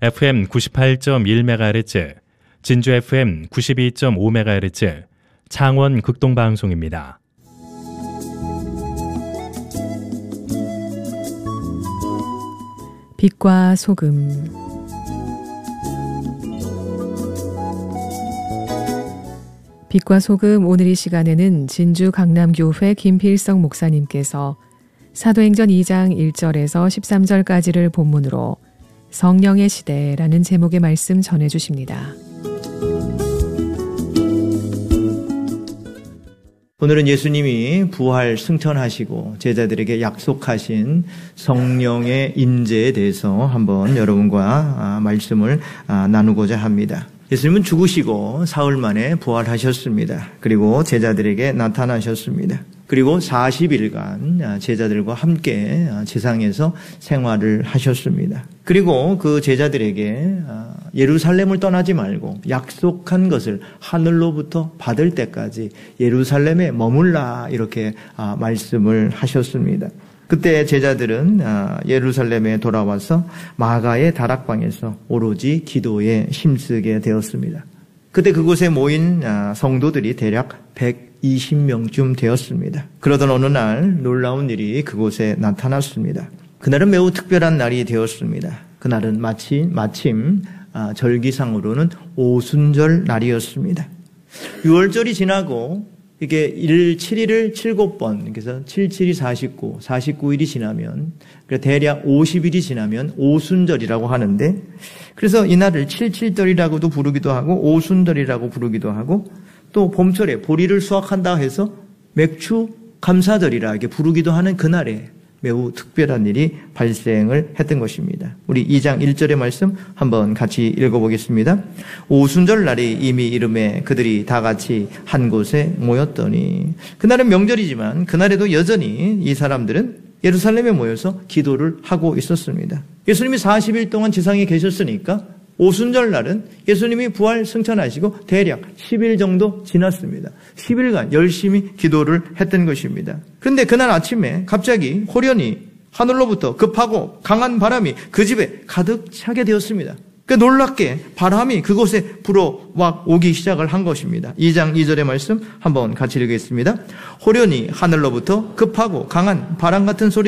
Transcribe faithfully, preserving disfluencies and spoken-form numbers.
에프엠 구십팔 점 일 메가헤르츠, 진주 에프엠 구십이 점 오 메가헤르츠, 창원 극동방송입니다. 빛과 소금. 빛과 소금, 오늘 이 시간에는 진주 강남교회 김필성 목사님께서 사도행전 이 장 일 절에서 십삼 절까지를 본문으로 성령의 시대라는 제목의 말씀 전해주십니다. 오늘은 예수님이 부활 승천하시고 제자들에게 약속하신 성령의 임재에 대해서 한번 여러분과 말씀을 나누고자 합니다. 예수님은 죽으시고 사흘 만에 부활하셨습니다. 그리고 제자들에게 나타나셨습니다. 그리고 사십 일간 제자들과 함께 지상에서 생활을 하셨습니다. 그리고 그 제자들에게 예루살렘을 떠나지 말고 약속한 것을 하늘로부터 받을 때까지 예루살렘에 머물라 이렇게 말씀을 하셨습니다. 그때 제자들은 예루살렘에 돌아와서 마가의 다락방에서 오로지 기도에 힘쓰게 되었습니다. 그때 그곳에 모인 성도들이 대략 백이십 명쯤 되었습니다. 그러던 어느 날 놀라운 일이 그곳에 나타났습니다. 그날은 매우 특별한 날이 되었습니다. 그날은 마침, 마침 절기상으로는 오순절 날이었습니다. 유월절이 지나고 이게 일, 칠 일을 일곱 번, 그래서 칠, 칠이 사십구, 사십구 일이 지나면, 대략 오십 일이 지나면 오순절이라고 하는데, 그래서 이날을 칠칠절이라고도 부르기도 하고, 오순절이라고 부르기도 하고, 또 봄철에 보리를 수확한다 해서 맥추 감사절이라 이렇게 부르기도 하는 그날에 매우 특별한 일이 발생을 했던 것입니다. 우리 이 장 일 절의 말씀 한번 같이 읽어보겠습니다. 오순절 날이 이미 이름에 그들이 다 같이 한 곳에 모였더니, 그날은 명절이지만 그날에도 여전히 이 사람들은 예루살렘에 모여서 기도를 하고 있었습니다. 예수님이 사십 일 동안 지상에 계셨으니까 오순절 날은 예수님이 부활 승천하시고 대략 십 일 정도 지났습니다. 십 일간 열심히 기도를 했던 것입니다. 그런데 그날 아침에 갑자기 호련히 하늘로부터 급하고 강한 바람이 그 집에 가득 차게 되었습니다. 그 놀랍게 바람이 그곳에 불어와 오기 시작을 한 것입니다. 이 장 이 절의 말씀 한번 같이 읽겠습니다. 호련히 하늘로부터 급하고 강한 바람 같은 소리